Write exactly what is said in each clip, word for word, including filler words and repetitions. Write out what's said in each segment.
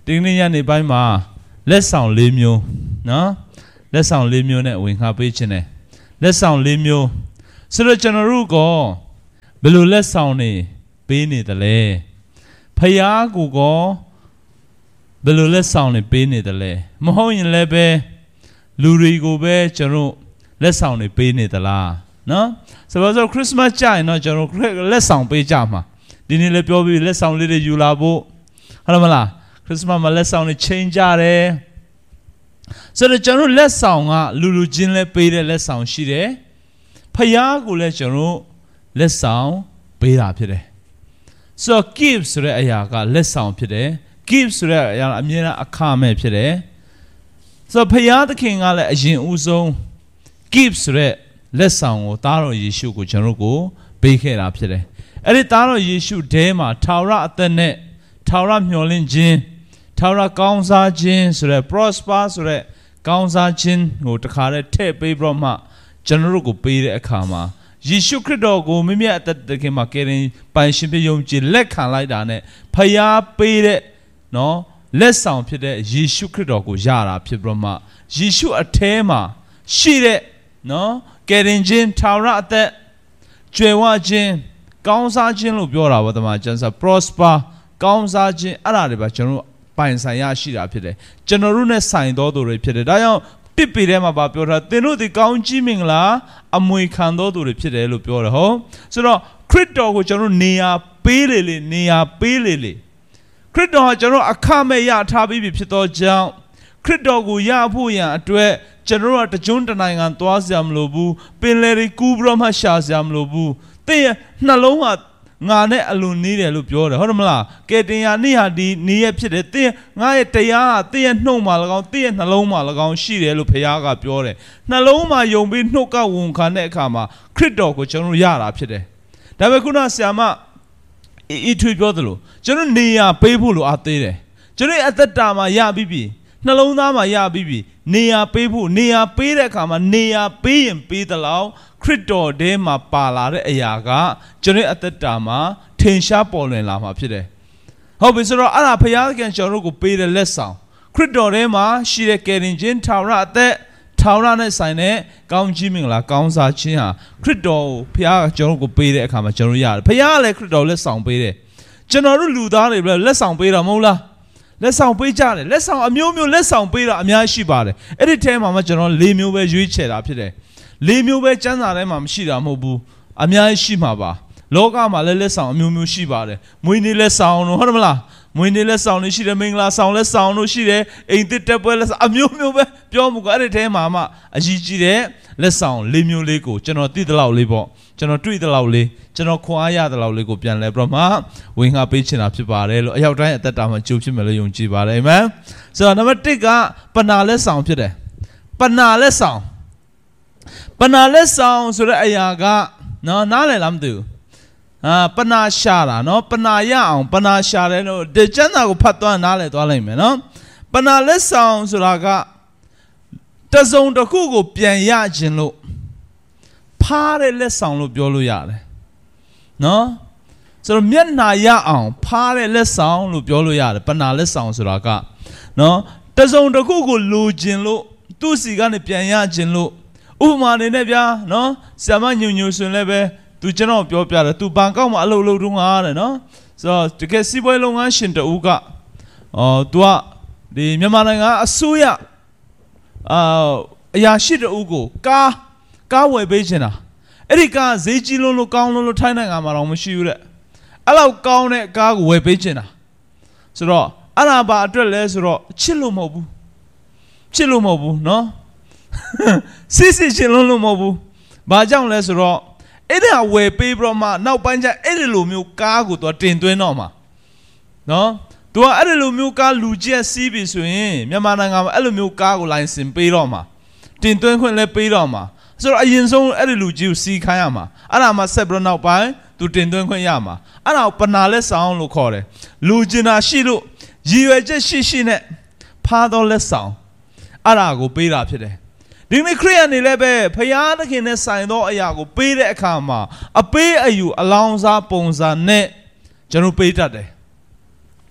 တင်းနေရနေပိုင်းမှာလက်ဆောင်လေးမျိုးနော်လက်ဆောင်လေးမျိုးနဲ့ဝင်ခါပေးခြင်းနဲ့လက်ဆောင်လေးမျိုးဆိုတော့ကျွန်တော်တို့ကဘယ်လိုလက်ဆောင်နေပေးနေတယ်လဲဖယားကိုကဘယ်လိုလက်ဆောင်နေပေးနေတယ်လဲမဟုတ်ရင်လည်းပဲလူတွေကိုပဲကျွန်တော်လက်ဆောင်နေပေးနေသလားနော်ဆိုတော့ခရစ်စမတ်ကြရင်တော့ကျွန်တော်လက်ဆောင်ပေးကြမှာဒီနေ့လည်းပြောပြီးလက်ဆောင်လေးတွေယူလာဖို့ဟုတ်မလားခရစ်စမတ်မှာလက်ဆောင်တွေချိန်ကြတယ်ဆိုတော့ကျွန်တော်လက်ဆောင်ကလူလူချင်းလည်းပေးတဲ့လက်ဆောင်ရှိတယ်ဖယားကိုလည်းကျွန်တော်လက်ဆောင်ပေးတာဖြစ်တယ်ဆိုတော့ give ဆိုတဲ့အရာကလက်ဆောင်ဖြစ်တယ် give ဆိုတဲ့အရာအမြဲတမ်းအခမဲ့ဖြစ်တယ်ဆိုတော့ဖယားသခင်ကလည်းအရင်ဦးဆုံး give ဆိုတဲ့လက်ဆောင်ကိုသားတော်ယေရှုကိုကျွန်တော်ကိုပေးခဲ့တာဖြစ်တယ်အဲ့ဒီသားတော်ယေရှုထဲမှာထာဝရအသက်နဲ့ထာဝရမျှော်လင့်ခြင်းထာဝရကောင်းစားခြင်းဆိုတဲ့ prosper ဆိုတဲ့ကောင်းစားခြင်းကိုတခါတည်းထည့်ပေးပြီးတော့မှကျွန်တော်တို့ကိုပေးတဲ့အခါမှာယေရှုခရစ်တော်ကိုမိမိအသက်တခင်မှာကယ်တင်ပိုင်ရှင်ဖြစ်ယုံကြည်လက်ခံလိုက်တာနဲ့ဖယားပေးတဲ့နော်လက်ဆောင်ဖြစ်တဲ့ယေရှုခရစ်တော်ကိုရတာဖြစ်ပြီးတော့မှယေရှုအထဲမှာရှိတဲ့နော်ကယ်တင်ခြင်းထာဝရအသက်ကြွယ်ဝခြင်းကောင်းစားခြင်းလို့ပြောတာပါတမန်ကျမ်းစာ prosper ကောင်းစားခြင်းအဲ့ဒါတွေပါကျွန်တော်တို့ပိုင်ဆိုင်ရရှိတာဖြစ်တယ်ကျွန်တော်တို့နဲ့ဆိုင်တော်သူတွေဖြစ်တယ်ဒါကြောင့်တစ်ပေထဲမှာပါပြောတာသင်တို့ဒီကောင်းကြီးမင်္ဂလာအမွေခံတော်သူတွေဖြစ်တယ်လို့ပြောတယ်ဟုတ်ဆိုတော့ခရစ်တော်ကိုကျွန်တော်တို့နေရာပေးလေလေနေရာပေးလေလေခရစ်တော်ကကျွန်တော်အခမဲ့ရထားပြီးဖြစ်သောကြောင့်ခရစ်တော်ကိုရဖို့ရန်အတွက်ကျွန်တော်တို့ကတကြွတနိုင်ငံသွားစရာမလိုဘူးပင်လယ်တွေကူးပြီးတော့မှရှာစရာမလိုဘူးသင်ရဲ့နှလုံးကငါနဲ့အလွန်နေတယ်လို့ပြောတယ်ဟုတ်တယ်မလားကဲတင်ရနေ့ဟာဒီနေ့ရဖြစ်တယ်သင်ငါရဲ့တရားဟာသင်ရဲ့နှုတ်မှာ၎င်းသင်ရဲ့နှလုံးမှာ၎င်းရှိတယ်လို့ဘုရားကပြောတယ်နှလုံးမှာယုံပြီးနှုတ်ကဝန်ခံတဲ့အခါမှာခရစ်တော်ကိုကျွန်တော်ရတာဖြစ်တယ်ဒါပေမဲ့ခုနဆရာမအီထွေပြောသလိုကျွန်တော်နေရာပေးဖို့လိုအပ်သေးတယ်ကျွန်တော်အသက်တာမှာရပြီးပြီနှလုံးသားမှာရပြီးပြီနေရာပေးဖို့နေရာပေးတဲ့အခါမှာနေရာပေးရင်ပေးသလောက်ခရစ်တော်ထဲမှာပါလာတဲ့အရာကကျွန်တော်အသက်တာမှာထင်ရှားပေါ်လွင်လာမှာဖြစ်တယ်ဟုတ်ပြီဆိုတော့အဲ့ဒါဘုရားသခင်ကျွန်တော်တို့ကိုပေးတဲ့လက်ဆောင်ခရစ်တော်ထဲမှာရှိတဲ့ကယ်တင်ခြင်းထာဝရအသက်ထာဝရနဲ့ဆိုင်တဲ့ကောင်းကြီးမင်္ဂလာကောင်းစားခြင်းဟာခရစ်တော်ကိုဘုရားကကျွန်တော်တို့ကိုပေးတဲ့အခါမှာကျွန်တော်တို့ရတယ်ဘုရားကလည်းခရစ်တော်လက်ဆောင်ပေးတယ်ကျွန်တော်တို့လူသားတွေလည်းလက်ဆောင်ပေးတာမဟုတ်လားလက်ဆောင်ပေးကြတယ်လက်ဆောင်အမျိုးမျိုးလက်ဆောင်ပေးတာအများရှိပါတယ်အဲ့ဒီထဲမှာမှကျွန်တော်လေးမျိုးပဲရွေးချယ်တာဖြစ်တယ်လေးမျိုးပဲကျမ်းစာထဲမှာမရှိတာမဟုတ်ဘူးအများကြီးရှိမှာပါလောကမှာလည်းလက်ဆောင်အမျိုးမျိုးရှိပါတယ်မွေးနေ့လက်ဆောင်တို့ဟုတ်တယ်မလားမွေးနေ့လက်ဆောင်တွေရှိတယ်မင်္ဂလာဆောင်လက်ဆောင်တို့ရှိတယ်အိမ်သစ်တက်ပွဲလက်ဆောင်အမျိုးမျိုးပဲပြောမှုကအဲ့ဒီထဲမှာမှအကြီးကြီးတဲ့လက်ဆောင်လေးမျိုးလေးကိုကျွန်တော်သိသလောက်လေးပေါ့ကျွန်တော်တွေ့သလောက်လေးကျွန်တော်ခွန်အားရသလောက်လေးကိုပြန်လဲပြီးတော့မှဝင်ငါပေးချင်တာဖြစ်ပါတယ်လို့အရောက်တိုင်းအသက်တာမှာကြိုးဖြစ်မယ်လို့ယုံကြည်ပါတယ်အာမင်ဆိုတော့နံပါတ်တစ်ကပဏာလက်ဆောင်ဖြစ်တယ်ပဏာလက်ဆောင်ပဏာလက်ဆောင်ဆိုတဲ့အရာကနော်နားလည်လားမသိဘူးအာပဏာရှာတာနော်ပဏာရအောင်ပဏာရှာတယ်လို့ဒီကျမ်းစာကိုဖတ်သွားနားလည်သွားလိုက်မယ်နော်ပဏာလက်ဆောင်ဆိုတာကတစုံတစ်ခုကိုပြန်ရခြင်းလို့ဖားတဲ့လက်ဆောင်လို့ပြောလို့ရတယ်နော်ဆိုတော့မျက်နှာရအောင်ဖားတဲ့လက်ဆောင်လို့ပြောလို့ရတယ်ပဏာလက်ဆောင်ဆိုတာကနော်တစုံတစ်ခုကိုလိုခြင်းလို့သူ့စီကနေပြန်ရခြင်းလို့ဥပမာနေနဲ့ဗျာနော်ဆရာမညွညွဆိုရင်လည်းပဲသူကျွန်တော်ပြောပြတယ်သူဘန်ကောက်မှာအလုပ်လုပ်တုန်းကတဲ့နော်ဆိုတော့တကယ်စီးပွားရေးလုပ်ငန်းရှင်တူကအော်သူကဒီမြန်မာနိုင်ငံအစိုးရအာအရာရှိတူကိုကားကားဝယ်ပေးချင်တာအဲ့ဒီကားဈေးကြီးလုံးလို့ကောင်းလုံးလို့ထိုင်းနိုင်ငံမှာတော့မရှိဘူးတဲ့အဲ့လောက်ကောင်းတဲ့ကားကိုဝယ်ပေးချင်တာဆိုတော့အဲ့ဒါဘာအတွက်လဲဆိုတော့ချစ်လို့မဟုတ်ဘူးချစ်လို့မဟုတ်ဘူးနော်စစ်စစ်ချစ်လုံးလို့မဟုတ်ဘူးဘာကြောင့်လဲဆိုတော့အဲ့ဒါဝယ်ပေးပြီးတော့မှနောက်ပိုင်းကျအဲ့ဒီလိုမျိုးကားကိုသူတင်သွင်းတော့မှာနော်သူကအဲ့ဒီလိုမျိုးကားလူကျက်စီးပြီဆိုရင်မြန်မာနိုင်ငံမှာအဲ့လိုမျိုးကားကိုလိုင်စင်ပေးတော့မှာတင်သွင်းခွင့်လည်းပေးတော့မှာဆိုတော့အရင်ဆုံးအဲ့ဒီလူကြီးကိုစီးခိုင်းရမှာအဲ့ဒါမှဆက်ပြီးတော့နောက်ပိုင်းသူတင်သွင်းခွင့်ရမှာအဲ့ဒါကိုပဏာလက်ဆောင်လို့ခေါ်တယ်လူကျင်တာရှိလို့ရည်ရွယ်ချက်ရှိရှိနဲ့ဖားသောလက်ဆောင်အဲ့ဒါကိုပေးတာဖြစ်တယ်ဒီနေ့ခရစ်ယာန်တွေလည်းပဲဖယားသခင်နဲ့ဆိုင်သောအရာကိုပေးတဲ့အခါမှာအပေးအယူအလောင်းစားပုံစံနဲ့ကျွန်တော်ပေးတတ်တယ်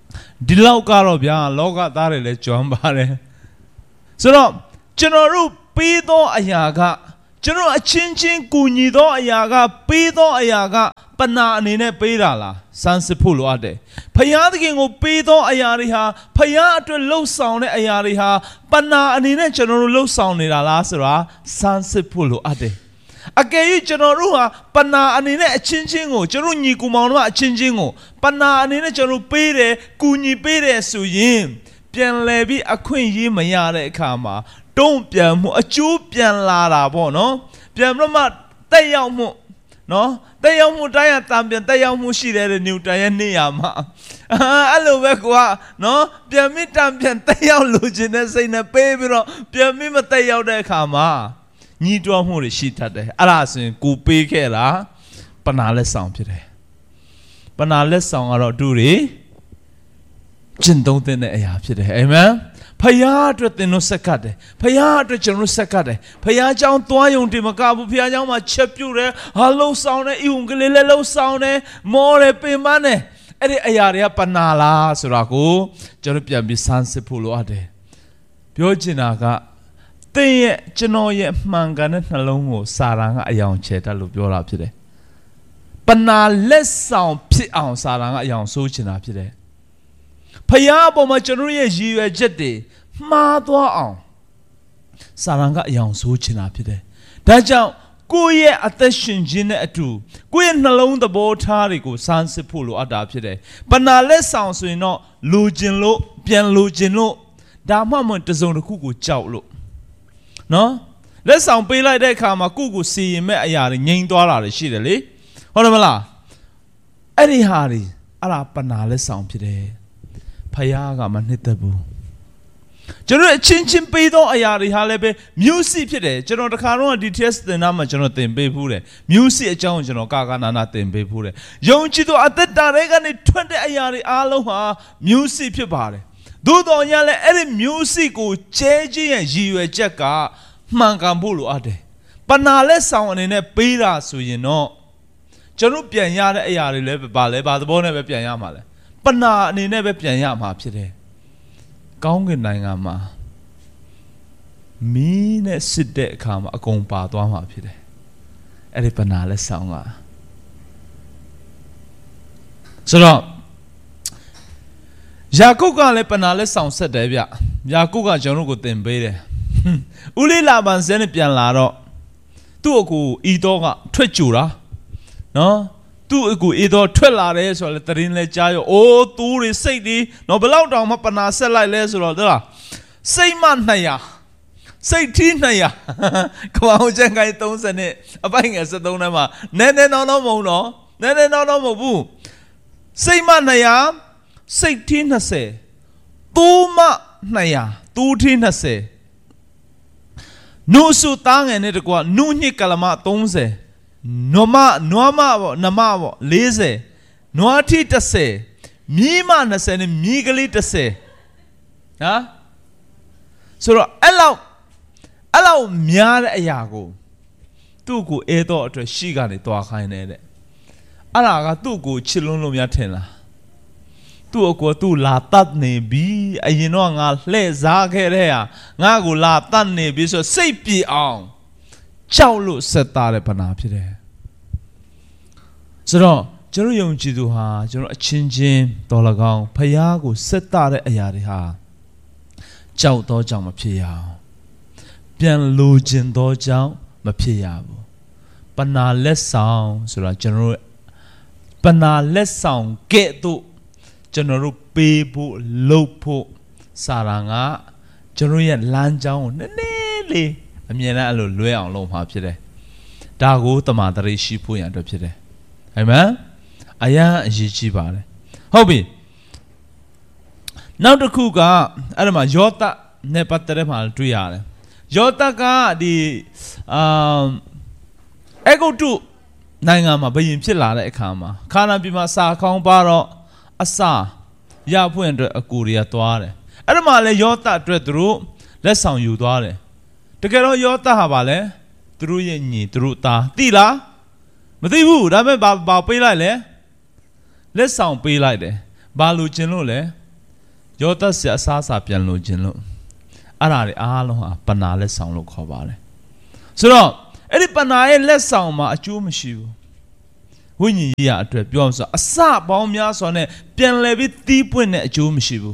ဒီလောက်ကတော့ဗျာလောကသားတွေလည်းကြွမ်းပါတယ်ဆိုတော့ကျွန်တော်တို့ပေးသောအရာကကျွန်တော်အချင်းချင်းကူညီသောအရာကပေးသောအရာကပနာအနေနဲ့ပေးတာလားစမ်းစစ်ဖို့လိုအပ်တယ်ဖယားသခင်ကိုပေးသောအရာတွေဟာဖယားအတွက်လှုပ်ဆောင်တဲ့အရာတွေဟာပနာအနေနဲ့ကျွန်တော်တို့လှုပ်ဆောင်နေတာလားဆိုတာစမ်းစစ်ဖို့လိုအပ်တယ်အကယ်၍ကျွန်တော်တို့ဟာပနာအနေနဲ့အချင်းချင်းကိုကျွန်တော်ညီကူမောင်တို့အချင်းချင်းကိုပနာအနေနဲ့ကျွန်တော်ပေးတယ်ကူညီပေးတယ်ဆိုရင်ပြန်လဲပြီးအခွင့်အရေးမရတဲ့အခါမှာတုံ့ပြန်မှုအကျိုးပြန်လာတာပေါ့နော်ပြန်ပြီးမှတက်ရောက်မှုနော်တက်ရောက်မှုတိုင်းအတန်ပြန်တက်ရောက်မှုရှိတယ်တဲ့နျူတန်ရဲ့နေရာမှာအဲ့လိုပဲကွာနော်ပြန်ပြီးတန်ပြန်တက်ရောက်လို့ခြင်းတဲ့စိတ်နဲ့ပေးပြီးတော့ပြန်ပြီးမတက်ရောက်တဲ့အခါမှာညီးတွားမှုတွေရှိတတ်တယ်အဲ့ဒါဆိုရင်ကိုပေးခဲ့တာပနာလက်ဆောင်ဖြစ်တယ်ပနာလက်ဆောင်ကတော့သူတွေကျင့်သုံးတဲ့အရာဖြစ်တယ်အာမင်ဖယားအတွက်သင်တို့ဆက်ကတ်တယ်ဖယားအတွက်ကျွန်တော်ဆက်ကတ်တယ်ဖယားเจ้าသွားယုံတင်မကဘူးဖယားเจ้าမှာချက်ပြုတ်တယ်ဟာလှုပ်ဆောင်တယ်ဤုံကလေးလည်းလှုပ်ဆောင်တယ်မောတယ်ပင်ပန်းတယ်အဲ့ဒီအရာတွေကပနာလားဆိုတာကိုကျွန်တော်ပြန်ပြီးစမ်းစစ်ဖို့လိုအပ်တယ်ပြောချင်တာကသင်ရဲ့ကျွန်တော်ရဲ့မှန်ကန်တဲ့နှလုံးကိုစာရန်ကအယောင်ချဲတတ်လို့ပြောတာဖြစ်တယ်ပနာလက်ဆောင်ဖြစ်အောင်စာရန်ကအယောင်ဆိုးချင်တာဖြစ်တယ်ဖယားအပေါ်မှာကျွန်တော်ရဲ့ရည်ရွယ်ချက်တွေမှားသွားအောင်စာရန်ကအယောင်ဆိုးချင်တာဖြစ်တယ်ဒါကြောင့်ကိုယ့်ရဲ့အသက်ရှင်ခြင်းနဲ့အတူကိုယ့်ရဲ့နှလုံးသဘောထားတွေကိုစမ်းစစ်ဖို့လိုအပ်တာဖြစ်တယ်ပနာလက်ဆောင်ဆိုရင်တော့လိုချင်လို့ပြန်လိုချင်လို့ဒါမှမဟုတ်တစုံတစ်ခုကိုကြောက်လို့နော်လက်ဆောင်ပေးလိုက်တဲ့အခါမှာကိုယ့်ကိုစီရင်မဲ့အရာတွေငြိမ်သွားတာတွေရှိတယ်လေဟုတ်တယ်မလားအဲ့ဒီဟာတွေအဲ့ဒါပနာလက်ဆောင်ဖြစ်တယ်ဖယားကမနှစ်သက်ဘူးကျွန်တော်အချင်းချင်းပေးသောအရာတွေဟာလည်းပဲမျိုးစစ်ဖြစ်တယ်ကျွန်တော်တခါတော့ဒီ test သင်တာမှာကျွန်တော်သင်ပေးဘူးတယ်မျိုးစစ်အကြောင်းကျွန်တော်ကာကနာနာသင်ပေးဘူးတယ်ယုံကြည်သောအသက်တာတွေကနေထွက်တဲ့အရာတွေအားလုံးဟာမျိုးစစ်ဖြစ်ပါတယ်သို့တော်ညာလည်းအဲ့ဒီမျိုးစစ်ကိုကျဲခြင်းရဲ့ရည်ရွယ်ချက်ကမှန်ကန်ဖို့လိုအပ်တယ်ပနာလက်ဆောင်အနေနဲ့ပေးတာဆိုရင်တော့ကျွန်တော်ပြန်ရတဲ့အရာတွေလည်းပါလဲပါသဘောနဲ့ပဲပြန်ရမှာလဲပနာအနေနဲ့ပဲပြန်ရမှာဖြစ်တယ်ကောင်းကင်နိုင်ငံမှာမီးနဲ့စစ်တဲ့အခါမှာအကုန်ပါသွားမှာဖြစ်တယ်အဲ့ဒီပနာလက်ဆောင်ကဆိုတော့ယာကုပ်ကလည်းပနာလက်ဆောင်ဆက်တယ်ဗျယာကုပ်ကကျွန်တော်ကိုသင်ပေးတယ်ဦးလေးလာပန်စဲနဲ့ပြန်လာတော့သူ့အကူဤတော့ကထွက်ကြူတာနော်သူ့အကူဤတော့ထွက်လာတယ်ဆိုတော့တရင်လဲကြားရောအိုးသူတွေစိတ်တွေနော်ဘလောက်တောင်မှပနာဆက်လိုက်လဲဆိုတော့တဲ့လားစိတ်မနှစ်ရာစိတ်ထီးနှစ်ရာကမောင်ကျန်ကိုင်းသုံးဆယ်နဲ့အပိုင်ငယ်ဆက်သုံးထဲမှာနဲနဲနောင်းနောင်းမဟုတ်တော့နဲနဲနောင်းနောင်းမဟုတ်ဘူးစိတ်မနှစ်ရာစိတ်ထီးနှစ်ဆယ်သူမနှစ်ရာသူထီးနှစ်ဆယ်နုစုသားငယ်နဲ့တကွာနုညစ်ကလမသုံးဆယ်နွားမနွားမပေါ့နမပေါ့လေးဆယ်နွားထီတစ်ဆယ်မြီးမနှစ်ဆယ်နဲ့မြီးကလေးတစ်ဆယ်ဟာဆိုတော့အဲ့လောက်အဲ့လောက်များတဲ့အရာကိုသူ့ကိုအဲတော့အတွက်ရှိကနေတွားခိုင်းနေတဲ့အဲ့ဒါကသူ့ကိုချစ်လွန်းလို့များထင်လားသူ့အကိုသူ့လာတတ်နေပြီအရင်တော့ငါလှဲ့စားခဲ့တဲ့ဟာငါ့ကိုလာတတ်နေပြီဆိုစိတ်ပြေအောင်ကြောက်လို့ဆက်သားတဲ့ပနာဖြစ်တယ်ဆိုတော့ကျွန်တော်ယုံကြည်သူဟာကျွန်တော်အချင်းချင်းတော်၎င်းဖယားကိုဆက်သားတဲ့အရာတွေဟာကြောက်တော့ကြောင့်မဖြစ်ရအောင်ပြန်လိုချင်တော့ကြောင့်မဖြစ်ရဘူးပနာလက်ဆောင်ဆိုတာကျွန်တော်ပနာလက်ဆောင်ကဲ့သို့ကျွန်တော်တို့ပေးဖို့လုပ်ဖို့စာရန်ကကျွန်တော်ရဲ့လမ်းကြောင်းကိုနည်းနည်းလေးအမြဲတမ်းအဲ့လိုလွဲအောင်လုပ်မှာဖြစ်တယ်ဒါကိုတမန်တရိရှိဖို့ရန်အတွက်ဖြစ်တယ်အာမင်အယံအရေးကြီးပါတယ်ဟုတ်ပြီနောက်တစ်ခုကအဲ့ဒါမှာယောသနဲ့ပတ်သက်တဲ့မှာတွေ့ရတယ်ယောသကဒီအာအေဂုတုနိုင်ငံမှာဘယင်ဖြစ်လာတဲ့အခါမှာခါနာပြည်မှာစာခေါင်းပါတော့အစာရဖွင့်အတွက်အကူတွေကသွားတယ်အဲ့ဒါမှလည်းယောသအတွက်သူတို့လက်ဆောင်ယူသွားတယ်တကယ်တော့ယောသဟာပါလဲသူတို့ရဲ့ညီသူတို့သားသိလားမသိဘူးဒါပေမဲ့ဘာဘာပေးလိုက်လဲလက်ဆောင်ပေးလိုက်တယ်ဘာလို့ကျင်လို့လဲယောသဆရာအစားအစာပြန်လို့ကျင်လို့အဲ့ဒါတွေအားလုံးဟာပနာလက်ဆောင်လို့ခေါ်ပါတယ်ဆိုတော့အဲ့ဒီပနာရဲ့လက်ဆောင်မှာအကျိုးမရှိဘူးဝိညာဉ်ရေးရအတွက်ပြောအောင်ဆိုအစပေါင်းများစွာနဲ့ပြန်လည်ပြီးတီးပွင့်တဲ့အကျိုးမရှိဘူး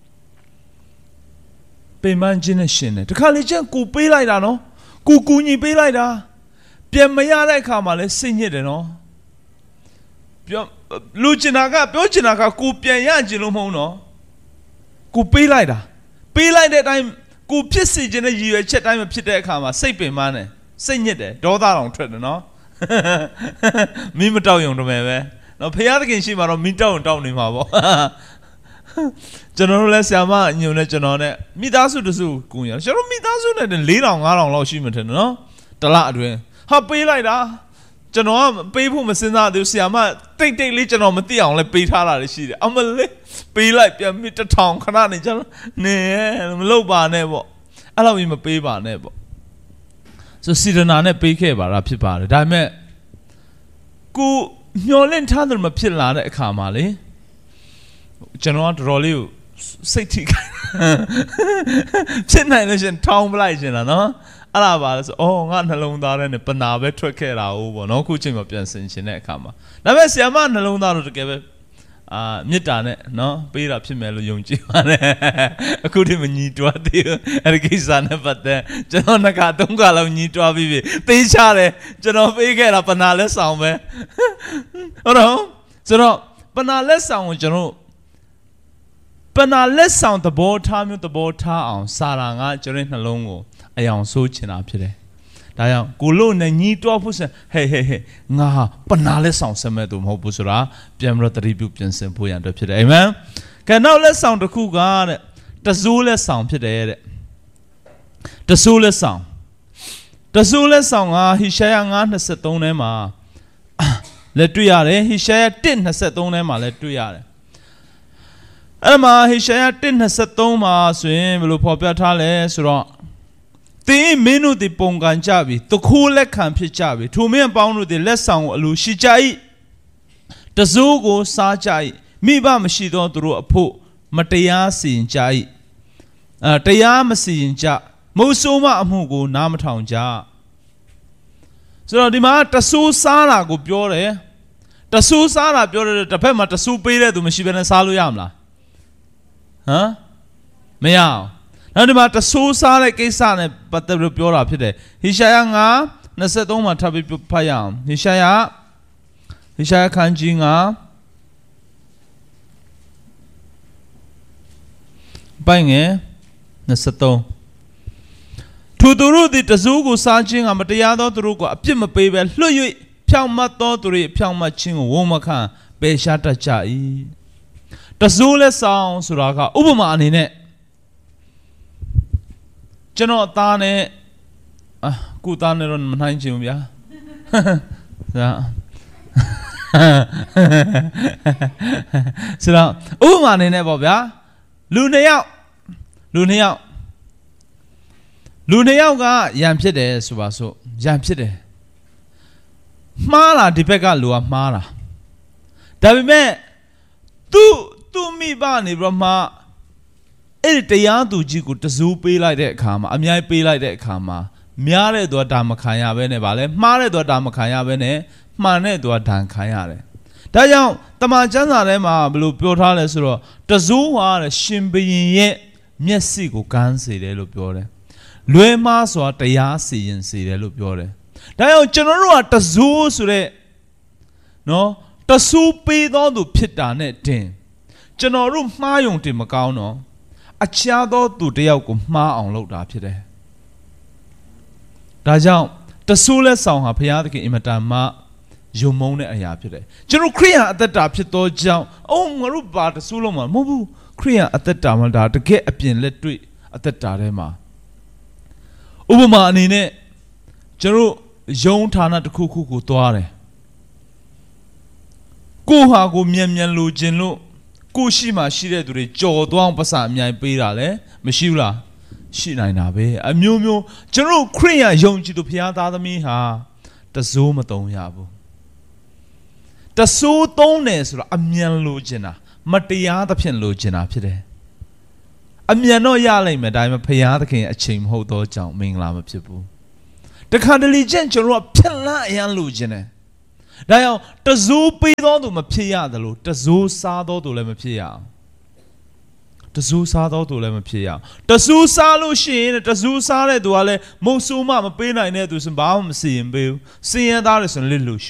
ပိမှန်းခြင်းနဲ့ရှင်တယ်တခါလေကျန်ကိုပေးလိုက်တာနော်ကိုကူညီပေးလိုက်တာပြန်မရတဲ့အခါမှာလဲစိတ်ညစ်တယ်နော်ပြောလူကျင်တာကပြောကျင်တာကကိုပြန်ရကျင်လို့မဟုတ်နော်ကိုပေးလိုက်တာပေးလိုက်တဲ့အတိုင်းကိုဖြစ်စီခြင်းနဲ့ရည်ရွယ်ချက်တိုင်းမဖြစ်တဲ့အခါမှာစိတ်ပင်ပန်းတယ်စိတ်ညစ်တယ်ဒေါသတောင်ထွက်တယ်နော်မင်းမတောက်ရုံတမယ်ပဲနော်ဖခင်သခင်ရှိမှတော့မင်းတောက်ရင်တောက်နေမှာပေါ့ကျွန်တော်တို့လည်းဆရာမညုံနဲ့ကျွန်တော်နဲ့မိသားစုတစုကိုရကျွန်တော်မိသားစုနဲ့လေးထောင်ငါးထောင်လောက်ရှိမှထင်တယ်နော်တလအတွင်းဟာပေးလိုက်တာကျွန်တော်ကပေးဖို့မစဉ်းစားသေးဘူးဆရာမတိတ်တိတ်လေးကျွန်တော်မသိအောင်လဲပေးထားတာရှိတယ်အမလေးပေးလိုက်ပြန်မိတစ်ထောင်ခဏနေကျွန်တော်နေမလုပ်ပါနဲ့ပေါ့အဲ့လိုမျိုးမပေးပါနဲ့ပေါ့ဆိုစီဒနာနဲ့ပေးခဲ့ပါတာဖြစ်ပါတယ်ဒါပေမဲ့ကိုမျောလင့်ထားတယ်မဖြစ်လာတဲ့အခါမှာလေကျွန်တော်ကတော်တော်လေးကိုစိတ်ထိခိုက်ဖြစ်နိုင်လို့ရှင်ထောင်းပလိုက်ရှင်လားနော်အဲ့ဒါပါလဲဆိုအော်ငါနှလုံးသားထဲနဲ့ပနာပဲထွက်ခဲ့တာဟုတ်ပေါ့နော်ခုချိန်မှာပြန်ဆင်ရှင်တဲ့အခါမှာဒါပေမဲ့ဆရာမနှလုံးသားတော့တကယ်ပဲအာမေတ္တာနဲ့နော်ပေးတာဖြစ်မယ်လို့ယုံကြည်ပါတယ်အခုဒီမညီတွားသေးဘူးအဲ့ဒီကိစ္စနဲ့ပတ်သက်ကျွန်တော်နှစ်ခါသုံးခါလောက်ညီတွားပြီးပြီသိချတယ်ကျွန်တော်ပေးခဲ့တာပနာလက်ဆောင်ပဲဟုတ်တော့ဆိုတော့ပနာလက်ဆောင်ကိုကျွန်တော်ပနာလက်ဆောင်သဘောထားမျိုးသဘောထားအောင်စာရာငါကျွန်တော်နှလုံးကိုအယောင်ဆိုးချင်တာဖြစ်တယ်ဒါကြောင့်ကိုလို့နဲ့ညီတွားဖို့စဟဲ့ဟဲ့ဟဲ့ငါပနာလက်ဆောင်စမဲ့သူမဟုတ်ဘူးဆိုတာပြန်ပြီးတော့တတိပြုပြင်ဆင်ဖို့ရန်အတွက်ဖြစ်တယ်အာမင်ကဲနောက်လက်ဆောင်တစ်ခုကတဲ့တစိုးလက်ဆောင်ဖြစ်တယ်တဲ့တစိုးလက်ဆောင်တစိုးလက်ဆောင်ကဟေရှာယငါး၂၃ထဲမှာလက်တွေ့ရတယ်ဟေရှာယ၁၂၃ထဲမှာလက်တွေ့ရတယ်အဲ့မှာဟေရှာယ၁၂၃မှာဆိုရင်ဘယ်လိုဖော်ပြထားလဲဆိုတော့တင်းမင်းတို့ဒီပုံကန်ကြပြီတခိုးလက်ခံဖြစ်ကြပြီထိုမင်းပေါင်းတို့ဒီလက်ဆောင်ကိုအလိုရှိကြ၏တစိုးကိုစားကြ၏မိဘမရှိသောသူတို့အဖို့မတရားစီရင်ကြ၏အဲတရားမစီရင်ကြမုတ်ဆိုးမအမှုကိုနားမထောင်ကြဆိုတော့ဒီမှာတစိုးစားတာကိုပြောတယ်တစိုးစားတာပြောတယ်တစ်ဖက်မှာတစိုးပေးတဲ့သူမရှိဘဲနဲ့စားလို့ရမလားဟမ်မရအောင်နောက်ဒီမှာတဆိုးစားတဲ့ကိစ္စနဲ့ပတ်သက်လို့ပြောတာဖြစ်တယ်ဟေရှာယငါး၂၃မှာထပ်ပြီးဖတ်ရအောင်ဟေရှာယဟေရှာယခန်းကြီးငါပိုင်းငယ်၂၃ထိုသူတို့သည်တဆိုးကိုစားခြင်းကမတရားသောသူတို့ကိုအပြစ်မပေးဘဲလွှတ်၍ဖြောင့်မတ်သောသူတို့ဖြောင့်မတ်ခြင်းကိုဝန်မခံပယ်ရှားတတ်ကြ၏တဆိုးလက်ဆောင်ဆိုတာကဥပမာအနေနဲ့ကျွန်တော်သားနဲ့အာကိုသားနဲ့တော့မနိုင်ချင်ဘူးဗျာဒါဆိုတော့ဥပမာအနေနဲ့ပေါ့ဗျာလူနှစ်ယောက်လူနှစ်ယောက်လူနှစ်ယောက်ကရန်ဖြစ်တယ်ဆိုပါစို့ရန်ဖြစ်တယ်မှားလားဒီဘက်ကလူကမှားလားဒါပေမဲ့သူ့သူ့မိဘနေပြီးတော့မှအဲ့ဒီတရားသူကြီးကိုတစိုးပေးလိုက်တဲ့အခါမှာအများကြီးပေးလိုက်တဲ့အခါမှာများတဲ့သူကဒါမခံရဘဲနဲ့ဗာလဲမှားတဲ့သူကဒါမခံရဘဲနဲ့မှန်တဲ့သူကဒဏ်ခံရတယ်ဒါကြောင့်တမန်ကျမ်းစာထဲမှာဘယ်လိုပြောထားလဲဆိုတော့တစိုးဟာတဲ့ရှင်ဘုရင်ရဲ့မျက်စိကိုကန်းစေတယ်လို့ပြောတယ်လွဲမှားစွာတရားစီရင်စေတယ်လို့ပြောတယ်ဒါကြောင့်ကျွန်တော်တို့ကတစိုးဆိုတဲ့နော်တစိုးပေးသောသူဖြစ်တာနဲ့တင်ကျွန်တော်တို့မှားယုံတင်မကောင်းတော့အခြားသောသူတယောက်ကိုမှားအောင်လုပ်တာဖြစ်တယ်ဒါကြောင့်တဆိုးလက်ဆောင်ဟာဘုရားသခင်အင်မတန်မှယုံမုန်းတဲ့အရာဖြစ်တယ်ကျွန်တော်ခရိယန်အသက်တာဖြစ်သောကြောင့်အုံးငါတို့ဘာတဆိုးလုံးမှာမဟုတ်ဘူးခရိယန်အသက်တာမှာဒါတကယ်အပြင်လက်တွေ့အသက်တာထဲမှာဥပမာအနေနဲ့ကျွန်တော်ယုံဌာနတစ်ခုခုကိုသွားတယ်ကိုဟာကိုမြန်မြန်လိုချင်လို့ကိုရှိမှရှိတဲ့သူတွေကြော်သွားအောင်ပတ်စံအများကြီးပေးတာလေမရှိဘူးလားရှိနိုင်တာပဲအမျိုးမျိုးကျွန်တော်ခရိယန်ယုံကြည်သူဘုရားသားသမီးဟာတစိုးမသုံးရဘူးတစိုးသုံးတယ်ဆိုတော့အမြန်လိုချင်တာမတရားသဖြင့်လိုချင်တာဖြစ်တယ်အမြန်တော့ရလိုက်မယ်ဒါပေမဲ့ဖယားသခင်အချိန်မဟုတ်တော့ကြောင့်မင်္ဂလာမဖြစ်ဘူးတခါတလေချင်းကျွန်တော်တို့ကဖြက်လန့်အရန်လိုချင်တယ်ဒါကြောင့်တစိုးပေးတော်သူမဖြစ်ရတယ်လို့တစိုးစားတော်သူလည်းမဖြစ်ရအောင်တစိုးစားတော်သူလည်းမဖြစ်ရအောင်တစိုးစားလို့ရှိရင်တစိုးစားတဲ့သူကလည်းမုတ်ဆိုးမမပေးနိုင်တဲ့သူဆိုဘာမှမစီရင်ပေးဘူးစင်ရသားတယ်ဆိုရင်လစ်လို့ရှ